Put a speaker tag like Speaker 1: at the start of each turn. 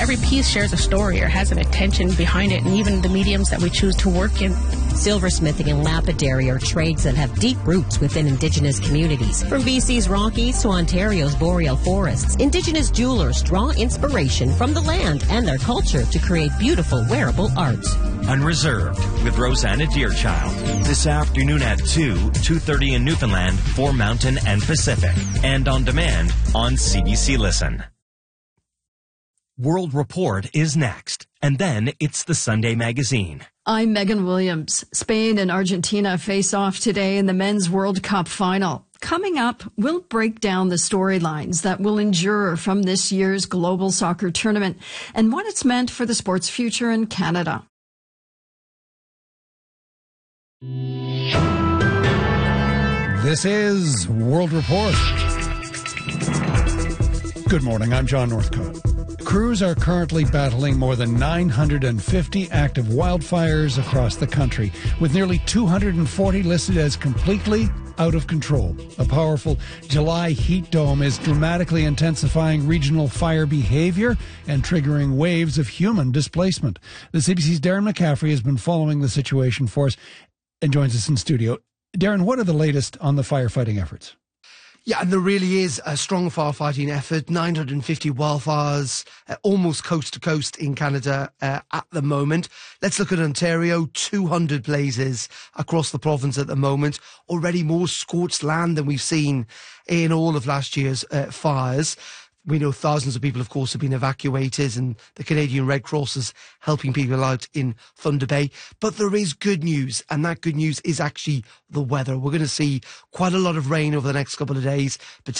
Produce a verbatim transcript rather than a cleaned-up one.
Speaker 1: every piece shares a story or has an intention behind it, and even the mediums that we choose to work in.
Speaker 2: Silversmithing and lapidary are trades that have deep roots within Indigenous communities. From B C's Rockies to Ontario's boreal forests, Indigenous jewelers draw inspiration from the land and their culture to create beautiful wearable art.
Speaker 3: Unreserved with Rosanna Deerchild. This afternoon at two, two thirty in Newfoundland for Mountain and Pacific. And on demand on C B C Listen. World Report is next. And then it's the Sunday Magazine.
Speaker 4: I'm Megan Williams. Spain and Argentina face off today in the Men's World Cup final. Coming up, we'll break down the storylines that will endure from this year's global soccer tournament and what it's meant for the sport's future in Canada.
Speaker 5: This is World Report. Good morning, I'm John Northcote. Crews are currently battling more than nine hundred fifty active wildfires across the country, with nearly two hundred forty listed as completely out of control. A powerful July heat dome is dramatically intensifying regional fire behavior and triggering waves of human displacement. The C B C's Darren McCaffrey has been following the situation for us and joins us in studio. Darren, what are the latest on the firefighting efforts?
Speaker 6: Yeah, and there really is a strong firefighting effort. nine hundred fifty wildfires, uh, almost coast to coast in Canada uh, at the moment. Let's look at Ontario. two hundred blazes across the province at the moment. Already more scorched land than we've seen in all of last year's uh, fires. We know thousands of people, of course, have been evacuated, and the Canadian Red Cross is helping people out in Thunder Bay. But there is good news, and that good news is actually the weather. We're going to see quite a lot of rain over the next couple of days, particularly